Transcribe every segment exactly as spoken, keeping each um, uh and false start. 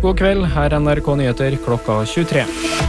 God kveld, her er N R K Nyheter klokka tjuetre.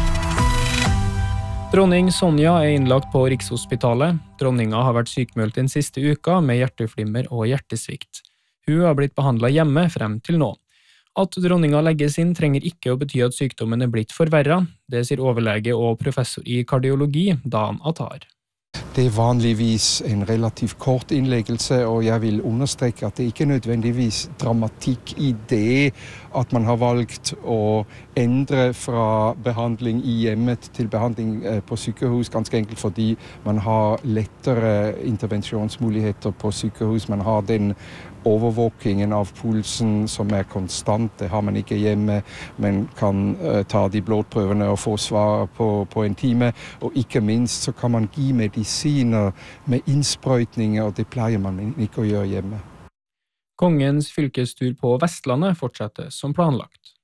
Dronning Sonja er innlagt på Rikshospitalet. Dronninga har vært sykmeldt den siste uka med hjerteflimmer og hjertesvikt. Hun har blitt behandlet hjemme frem til nå. At dronninga legges inn trenger ikke å bety at sykdommen er blitt forverret. Det sier overlege og professor i kardiologi, Dan Attar. Det er vanligvis en relativt kort innleggelse, og jeg vil understreke at det ikke nødvendigvis dramatikk i det at man har valgt å endre fra behandling i hjemmet til behandling på sykehus, ganske enkelt fordi man har lettere intervensjonsmuligheter på sykehus. Man har den overvåkingen av pulsen som er konstant, det har man ikke hjemme, men kan uh, ta de blodprøvene og få svar på, på en time. Og ikke minst så kan man gi medisiner med innsprøytninger, og det pleier man ikke å gjøre hjemme. Kongens fylkestur på Vestlandet fortsetter som planlagt.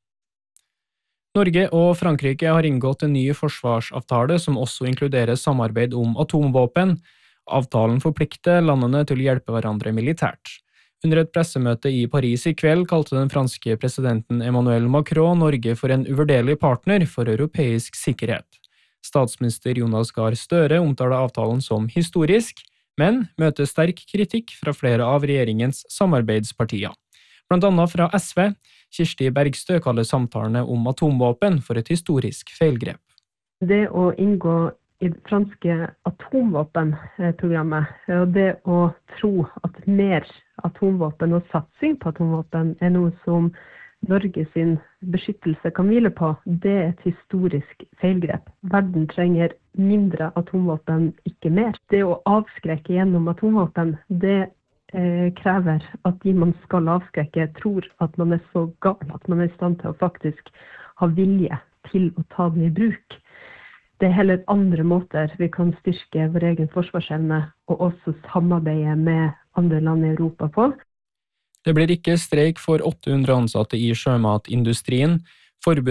Norge og Frankrike har inngått en ny forsvarsavtale som også inkluderer samarbeid om atomvåpen. Avtalen forplikter landene til å hjelpe hverandre militært. Under et pressemøte i Paris i kveld kalte den franske presidenten Emmanuel Macron Norge for en uvurderlig partner for europeisk sikkerhet. Statsminister Jonas Gahr Støre omtaler avtalen som historisk, men møter sterk kritikk fra flere av regjeringens samarbeidspartier. Blant annet fra S V, Kirsti Bergstø kaller samtalene om atomvåpen for et historisk feilgrep. Det å inngå i det franske atomvåpenprogrammet, og det å tro at mer atomvåpen og satsing på atomvåpen er noe som Norge sin beskyttelse kan hvile på, det er et historisk feilgrep. Verden trenger mindre atomvåpen, ikke mer. Det å avskrekke gjennom atomvåpen, det eh, krever at de man skal avskrekke tror at man er så gal, at man er i stand til å faktisk ha vilje til å ta den i bruk. Det er heller andre måter vi kan styrke vår egen forsvarsevne og også samarbeide med andre land i Europa på. Det blir ikke streik for åtte hundre ansatte i sjømatindustrien. Forbundet